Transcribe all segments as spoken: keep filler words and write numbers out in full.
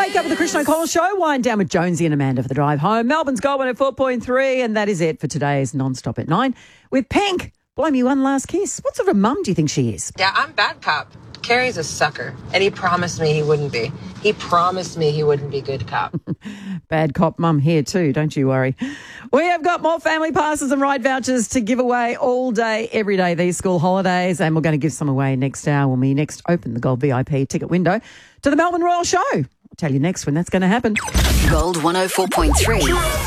Wake up with the Christian O'Connell Show. Wind down with Jonesy and Amanda for the drive home. Melbourne's Gold one oh four point three, and that is it for today's Non-Stop at nine with Pink. Blow me one last kiss. What sort of mum do you think she is? Yeah, I'm bad cop. Carrie's a sucker, and he promised me he wouldn't be. He promised me he wouldn't be good cop. Bad cop mum here too, don't you worry. We have got more family passes and ride vouchers to give away all day, every day these school holidays, and we're going to give some away next hour when we next open the Gold V I P ticket window to the Melbourne Royal Show. I'll tell you next when that's going to happen. Gold one oh four point three.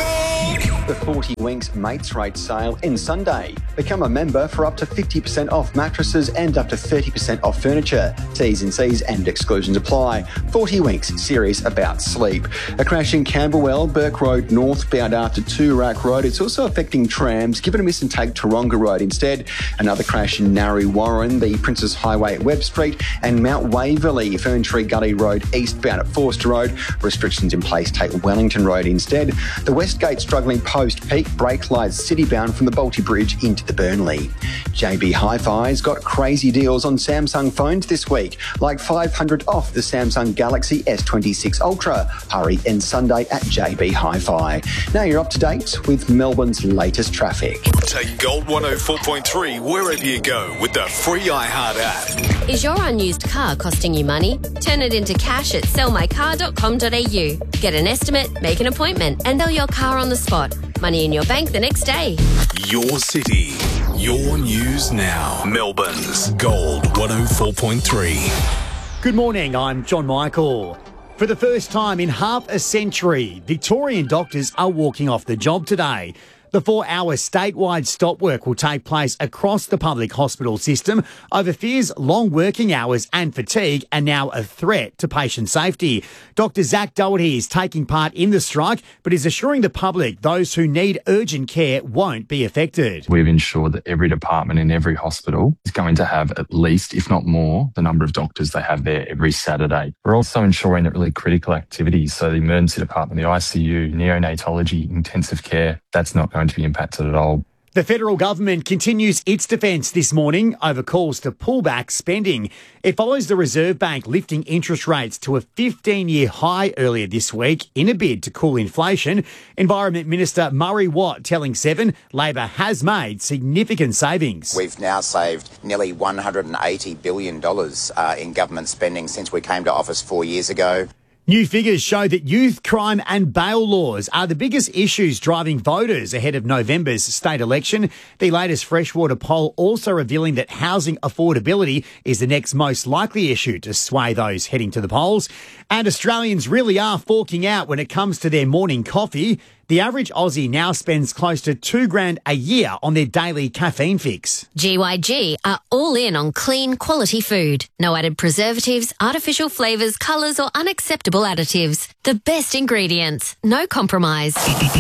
The forty Winks Mates Rate sale ends Sunday. Become a member for up to fifty percent off mattresses and up to thirty percent off furniture. T's and C's and exclusions apply. forty Winks, serious about sleep. A crash in Camberwell, Burke Road North, bound after Toorak Road. It's also affecting trams. Give it a miss and take Taronga Road instead. Another crash in Narre Warren, the Princess Highway at Webb Street, and Mount Waverley, Ferntree Gully Road eastbound at Forster Road. Restrictions in place, take Wellington Road instead. The Westgate struggling post-peak, brake lights city-bound from the Balti Bridge into the Burnley. J B Hi-Fi's got crazy deals on Samsung phones this week, like five hundred off the Samsung Galaxy S twenty-six Ultra. Hurry in Sunday at J B Hi-Fi. Now you're up to date with Melbourne's latest traffic. Take Gold one oh four point three wherever you go with the free iHeart app. Is your unused car costing you money? Turn it into cash at sell my car dot com dot a u. Get an estimate, make an appointment, and they'll your car on the spot. Money in your bank the next day. Your city, your news now. Melbourne's Gold one oh four point three. Good morning, I'm John Michael. For the first time in half a century, Victorian doctors are walking off the job today. The four-hour statewide stop work will take place across the public hospital system over fears long working hours and fatigue are now a threat to patient safety. Doctor Zach Doherty is taking part in the strike, but is assuring the public those who need urgent care won't be affected. We've ensured that every department in every hospital is going to have at least, if not more, the number of doctors they have there every Saturday. We're also ensuring that really critical activities, so the emergency department, the I C U, neonatology, intensive care, that's not going to be impacted at all. The federal government continues its defence this morning over calls to pull back spending. It follows the Reserve Bank lifting interest rates to a fifteen-year high earlier this week in a bid to cool inflation. Environment Minister Murray Watt telling Seven Labor has made significant savings. We've now saved nearly one hundred eighty billion dollars uh, in government spending since we came to office four years ago. New figures show that youth crime and bail laws are the biggest issues driving voters ahead of November's state election. The latest Freshwater poll also revealing that housing affordability is the next most likely issue to sway those heading to the polls. And Australians really are forking out when it comes to their morning coffee. The average Aussie now spends close to two grand a year on their daily caffeine fix. G Y G are all in on clean, quality food. No added preservatives, artificial flavours, colours or unacceptable additives. The best ingredients. No compromise.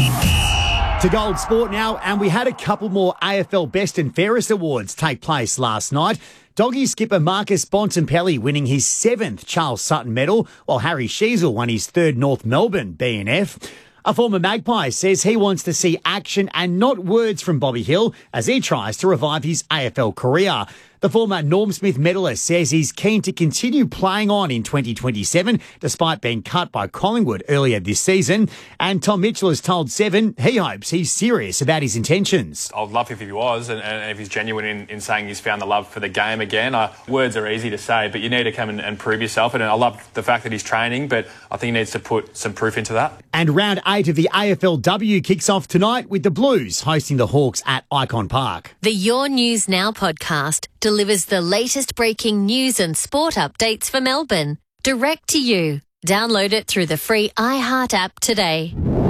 To Gold Sport now, and we had a couple more A F L Best and Fairest awards take place last night. Doggy skipper Marcus Bontempelli winning his seventh Charles Sutton medal, while Harry Sheezel won his third North Melbourne B N F. A former Magpie says he wants to see action and not words from Bobby Hill as he tries to revive his A F L career. The former Norm Smith medalist says he's keen to continue playing on in twenty twenty-seven despite being cut by Collingwood earlier this season. And Tom Mitchell has told Seven he hopes he's serious about his intentions. I'd love if he was and, and if he's genuine in, in saying he's found the love for the game again. Uh, words are easy to say, but you need to come and, and prove yourself. And I love the fact that he's training, but I think he needs to put some proof into that. And round eight of the A F L W kicks off tonight with the Blues hosting the Hawks at Icon Park. The Your News Now podcast delivers the latest breaking news and sport updates for Melbourne, direct to you. Download it through the free iHeart app today.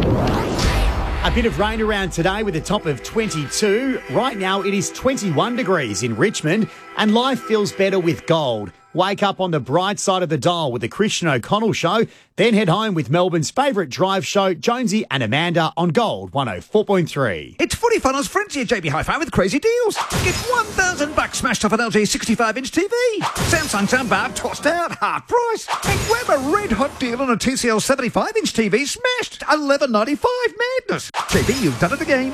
A bit of rain around today with a top of twenty-two. Right now it is twenty-one degrees in Richmond and life feels better with Gold. Wake up on the bright side of the dial with the Christian O'Connell Show, then head home with Melbourne's favourite drive show, Jonesy and Amanda on Gold one oh four point three. It's Footy Funnels Frenzy at J B Hi-Fi with crazy deals. Get one thousand bucks smashed off an L G sixty-five inch T V. Samsung soundbar tossed out, half price. And grab a red hot deal on a T C L seventy-five inch T V smashed, eleven ninety-five. Madness. J B, you've done it again.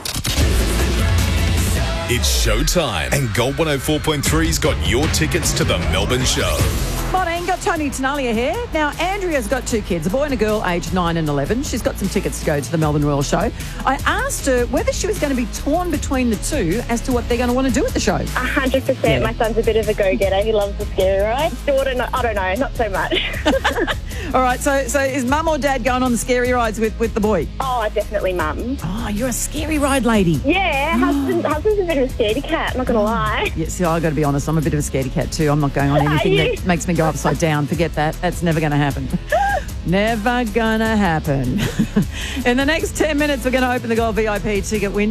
It's showtime, and Gold one oh four point three's got your tickets to the Melbourne show. Morning, got Tony Tenalia here. Now, Andrea's got two kids, a boy and a girl aged nine and eleven. She's got some tickets to go to the Melbourne Royal Show. I asked her whether she was going to be torn between the two as to what they're going to want to do at the show. A hundred percent. My son's a bit of a go-getter. He loves the scary ride. Daughter, no, I don't know, not so much. All right, so so is mum or dad going on the scary rides with, with the boy? Oh, definitely mum. Oh, you're a scary ride lady. Yeah, husband, husband's a bit of a scaredy cat, not going to lie. Yeah, see, I've got to be honest, I'm a bit of a scaredy cat too. I'm not going on anything Are you? that makes me go upside down. Forget that. That's never going to happen. Never going to happen. In the next ten minutes, we're going to open the Gold V I P ticket window.